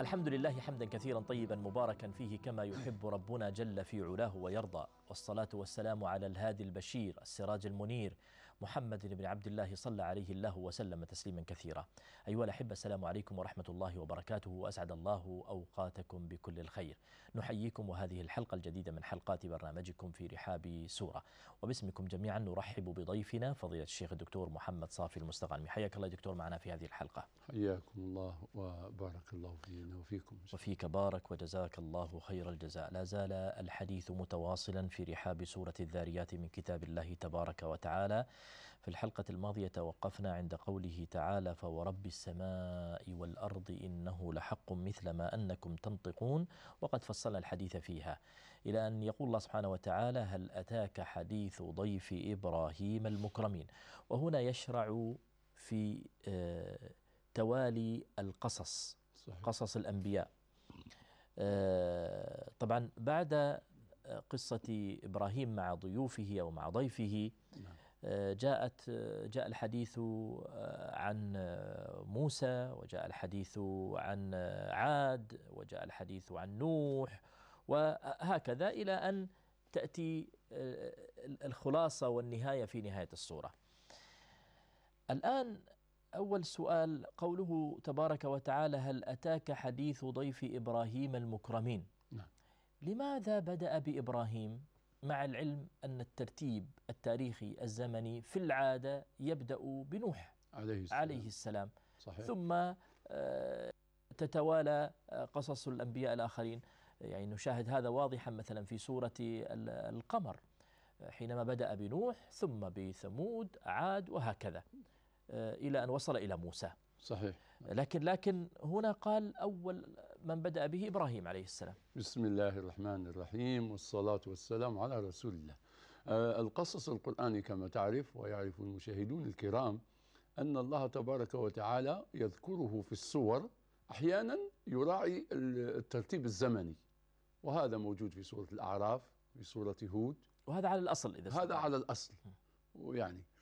الحمد لله حمدا كثيرا طيبا مباركا فيه كما يحب ربنا جل في علاه ويرضى، والصلاة والسلام على الهادي البشير السراج المنير محمد بن عبد الله صلى عليه الله وسلم تسليما كثيرا. أيها الأحبة، السلام عليكم ورحمة الله وبركاته، وأسعد الله أوقاتكم بكل الخير. نحييكم وهذه الحلقة الجديدة من حلقات برنامجكم في رحاب سورة، وباسمكم جميعا نرحب بضيفنا فضيلة الشيخ الدكتور محمد صافي المستغانمي. حياك الله دكتور معنا في هذه الحلقة. حياكم الله وبارك الله فينا وفيكم. وفيك بارك وجزاك الله خير الجزاء. لا زال الحديث متواصلا في رحاب سورة الذاريات من كتاب الله تبارك وتعالى. في الحلقة الماضية توقفنا عند قوله تعالى: فورب السماء والأرض إنه لحق مثل ما أنكم تنطقون، وقد فصلنا الحديث فيها إلى أن يقول الله سبحانه وتعالى: هل أتاك حديث ضيف إبراهيم المكرمين. وهنا يشرع في توالي القصص، صحيح. قصص الأنبياء. طبعا بعد قصة إبراهيم مع ضيوفه أو مع ضيفه جاء الحديث عن موسى، وجاء الحديث عن عاد، وجاء الحديث عن نوح، وهكذا إلى أن تأتي الخلاصة والنهاية في نهاية السورة. الآن أول سؤال، قوله تبارك وتعالى: هل أتاك حديث ضيف إبراهيم المكرمين. نعم. لماذا بدأ بإبراهيم، مع العلم أن الترتيب التاريخي الزمني في العادة يبدأ بنوح عليه السلام. صحيح. ثم تتوالى قصص الأنبياء الآخرين. يعني نشاهد هذا واضحا مثلا في سورة القمر، حينما بدأ بنوح ثم بثمود عاد وهكذا إلى أن وصل إلى موسى. صحيح. لكن هنا قال أول من بدأ به إبراهيم عليه السلام. بسم الله الرحمن الرحيم، والصلاة والسلام على رسول الله. القصص القرآني كما تعرف ويعرف المشاهدون الكرام أن الله تبارك وتعالى يذكره في السور، أحيانا يراعي الترتيب الزمني، وهذا موجود في سورة الأعراف، في سورة هود، وهذا على الأصل. هذا على الأصل يعني.